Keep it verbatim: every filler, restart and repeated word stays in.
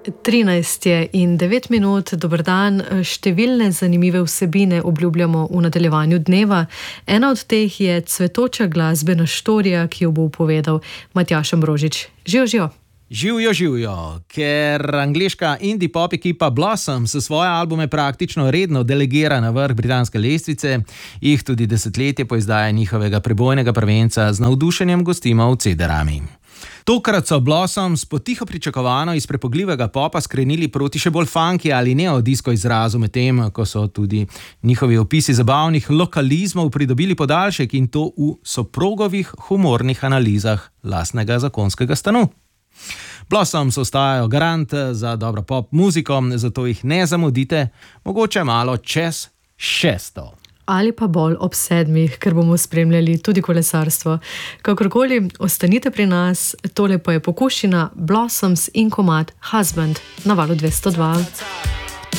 trinajst je in devet minut, dober dan. Številne zanimive vsebine obljubljamo v nadaljevanju dneva. Ena od teh je cvetoča glasbena štorija, ki jo bo povedal Matjaž Ambrožič. Živijo, živijo. Živijo, živijo, ker angleška indie pop ekipa Blossom s svoje albume praktično redno delegira na vrh britanske lestvice, jih tudi desetletje po izdaji njihovega prebojnega prvenca z navdušenjem gostimo v Cederami. Tokrat so Blossoms potiho pričakovano iz prepogljivega popa skrenili proti še bolj funky ali neodisko izrazu, medtem ko so tudi njihovi opisi zabavnih lokalizmov pridobili podaljšek, in to v soprogovih humornih analizah lastnega zakonskega stanu. Blossoms ostajajo garant za dobro pop muziko, zato jih ne zamudite, mogoče malo čez šesto. Ali pa bolj ob sedmih, ker bomo spremljali tudi kolesarstvo. Kakorkoli, ostanite pri nas, tole pa je pokušina Blossoms in komad Husband na valu dvesto dva.